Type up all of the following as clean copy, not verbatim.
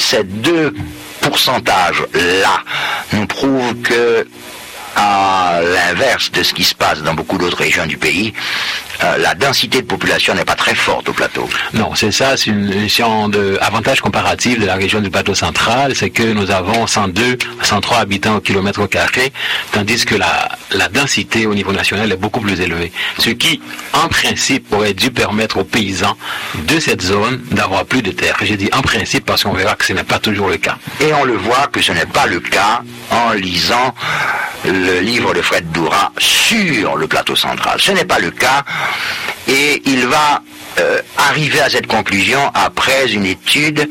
ces deux pourcentages-là nous prouvent que, à l'inverse de ce qui se passe dans beaucoup d'autres régions du pays, la densité de population n'est pas très forte au plateau. Non, c'est ça, c'est une notion d'avantage comparatif de la région du plateau central, c'est que nous avons 102, 103 habitants au kilomètre carré, tandis que la densité au niveau national est beaucoup plus élevée. Ce qui, en principe, aurait dû permettre aux paysans de cette zone d'avoir plus de terres. J'ai dit en principe parce qu'on verra que ce n'est pas toujours le cas. Et on le voit que ce n'est pas le cas en lisant le livre de Fred Doura sur le plateau central. Ce n'est pas le cas, et il va arriver à cette conclusion après une étude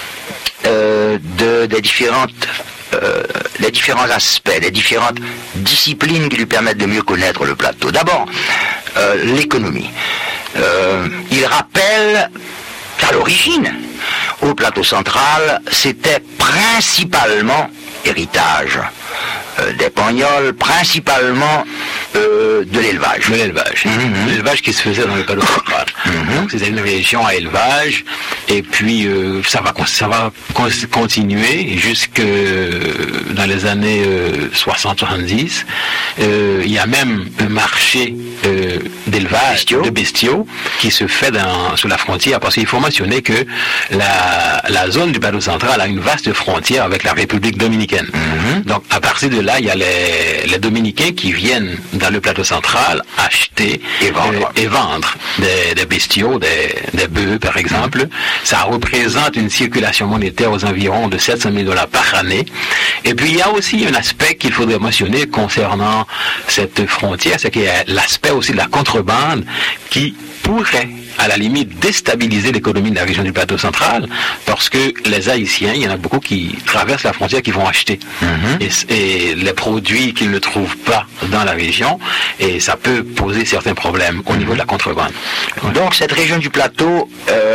des différents aspects, des différentes disciplines qui lui permettent de mieux connaître le plateau. D'abord, l'économie. Il rappelle qu'à l'origine, au plateau central, c'était principalement héritage des pagnols, principalement de l'élevage. De l'élevage. L'élevage qui se faisait dans le plateau central. Donc c'était une région à élevage, et puis ça va continuer jusque dans les années 60-70. Il y a même un marché d'élevage de bestiaux qui se fait sur la frontière, parce qu'il faut mentionner que la zone du plateau central a une vaste frontière avec la République dominicaine. Donc à partir de là, il y a les Dominicains qui viennent dans le plateau central acheter et vendre des bestiaux, des bœufs par exemple. Ça représente une circulation monétaire aux environs de 700 000 $ par année. Et puis il y a aussi un aspect qu'il faudrait mentionner concernant cette frontière, c'est qu'il y a l'aspect aussi de la contrebande qui pourrait à la limite déstabiliser l'économie de la région du plateau central, parce que les Haïtiens, il y en a beaucoup qui traversent la frontière, qui vont acheter et les produits qu'ils ne trouvent pas dans la région, et ça peut poser certains problèmes au niveau de la contrebande. Donc cette région du plateau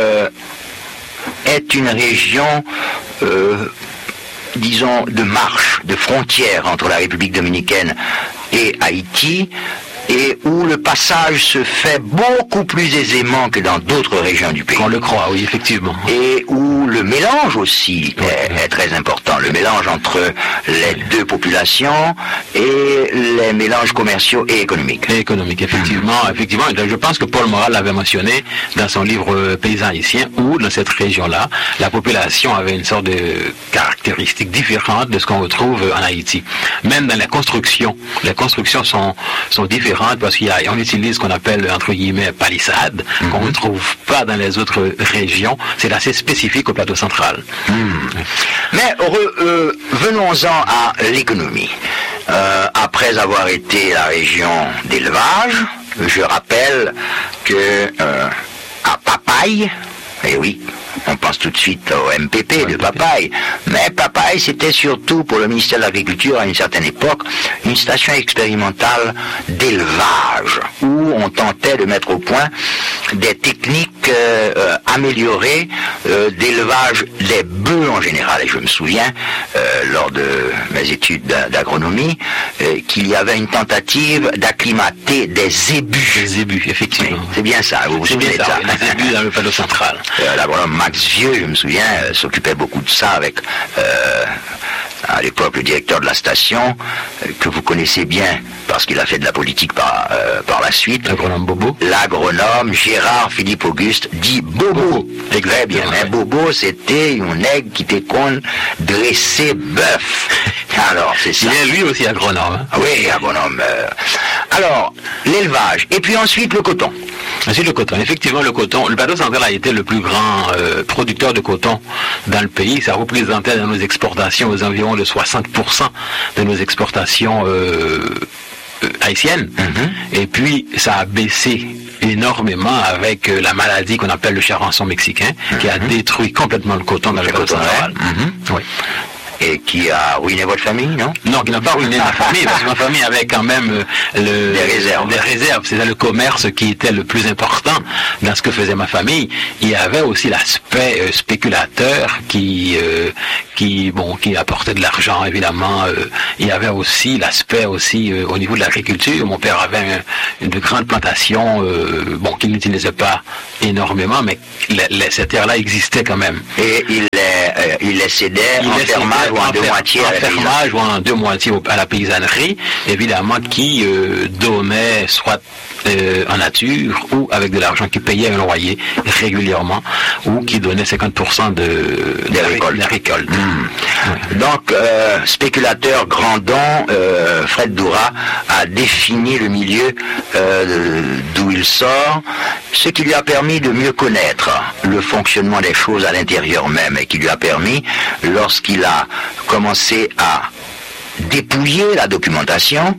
est une région disons de marche, de frontière entre la République dominicaine et Haïti, et où le passage se fait beaucoup plus aisément que dans d'autres régions du pays. On le croit, oui, effectivement. Et où le mélange aussi est très important. Le mélange entre les deux populations et les mélanges commerciaux et économiques. Et économiques, effectivement. Effectivement, je pense que Paul Morale l'avait mentionné dans son livre Paysans haïtiens, où dans cette région-là, la population avait une sorte de caractéristiques différentes de ce qu'on retrouve en Haïti. Même dans les constructions sont différentes, parce qu'on utilise ce qu'on appelle, entre guillemets, palissade, qu'on ne retrouve pas dans les autres régions. C'est assez spécifique au plateau central. Mais venons-en à l'économie. Après avoir été la région d'élevage, je rappelle que à Papaye, et oui, on pense tout de suite au MPP de Papaye, mais Papaye c'était surtout pour le ministère de l'Agriculture à une certaine époque une station expérimentale d'élevage où on tentait de mettre au point des techniques améliorées d'élevage des bœufs en général. Et je me souviens lors de mes études d'agronomie qu'il y avait une tentative d'acclimater des ébus. Des ébus, effectivement. Oui, c'est bien ça, vous vous souvenez de ça? Oui, les ébus dans le plateau central. L'agronome Max Vieux, je me souviens, s'occupait beaucoup de ça avec, à l'époque, le directeur de la station, que vous connaissez bien, parce qu'il a fait de la politique par la suite. L'agronome Bobo. L'agronome Gérard Philippe Auguste, dit Bobo. Très bien, mais Bobo, c'était un aigle qui était con dressé bœuf. Alors, c'est ça. Il est lui aussi agronome. Hein? Oui, agronome. Alors, l'élevage, et puis ensuite le coton. Ensuite le coton. Effectivement, le coton. Le plateau central a été le plus grand producteur de coton dans le pays. Ça représentait dans nos exportations aux environs de 60% de nos exportations haïtiennes. Et puis, ça a baissé énormément avec la maladie qu'on appelle le charançon mexicain, qui a détruit complètement le coton dans le plateau central. Oui. Et qui a ruiné votre famille, non? Non, qui n'a pas ruiné ma famille, parce que ma famille avait quand même des réserves. C'était le commerce qui était le plus important dans ce que faisait ma famille. Il y avait aussi l'aspect spéculateur qui apportait de l'argent, évidemment. Il y avait aussi l'aspect au niveau de l'agriculture. Mon père avait une grande plantation, qu'il n'utilisait pas énormément, mais ces terres-là existaient quand même. Et il est il les cédait en fermage ou en deux moitiés à la paysannerie. En fermage ou en deux moitiés à la paysannerie, évidemment, qui donnait soit en nature ou avec de l'argent, qui payait un loyer régulièrement ou qui donnait 50% de la récolte. Ouais. Donc, spéculateur Grandon, Fred Doura a défini le milieu d'où il sort, ce qui lui a permis de mieux connaître le fonctionnement des choses à l'intérieur même et qui lui a permis, lorsqu'il a commencé à dépouiller la documentation,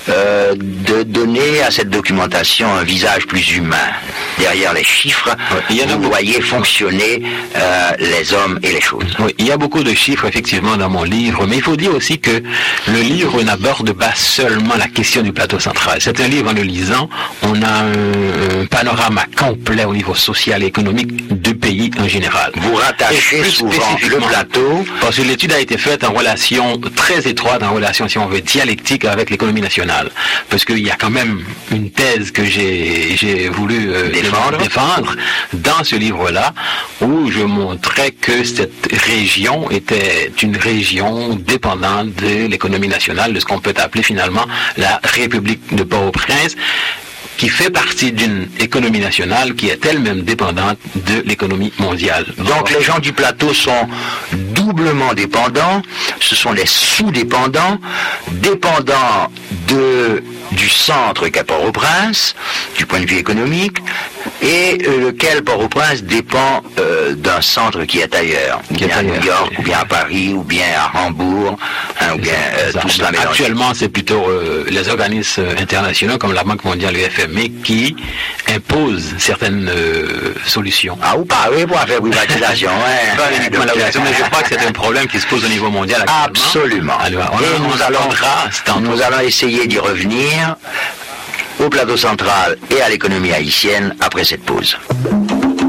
de donner à cette documentation un visage plus humain. Derrière les chiffres, vous voyez fonctionner les hommes et les choses. Oui, il y a beaucoup de chiffres effectivement dans mon livre, mais il faut dire aussi que le livre n'aborde pas seulement la question du plateau central. C'est un livre, en le lisant, on a un panorama complet au niveau social et économique du pays en général. Vous rattachez souvent le plateau. Parce que l'étude a été faite en relation très étroite, en relation, si on veut, dialectique avec l'économie nationale. Parce qu'il y a quand même une thèse que j'ai voulu défendre dans ce livre-là, où je montrais que cette région était une région dépendante de l'économie nationale, de ce qu'on peut appeler finalement la République de Port-au-Prince, qui fait partie d'une économie nationale qui est elle-même dépendante de l'économie mondiale. Donc les gens du plateau sont doublement dépendants, ce sont les sous-dépendants, dépendants du centre qu'est Port-au-Prince, du point de vue économique, et lequel Port-au-Prince dépend d'un centre qui est ailleurs, ou bien à New York, ou bien à Paris, ou bien à Hambourg, ou bien tout cela mélangé. Actuellement, c'est plutôt les organismes internationaux comme la Banque mondiale et le FMI qui imposent certaines solutions. Ah, ou pas, oui, pour faire privatisation. Mais je crois que c'est un problème qui se pose au niveau mondial actuellement. Absolument. Alors, nous allons essayer d'y revenir au plateau central et à l'économie haïtienne après cette pause.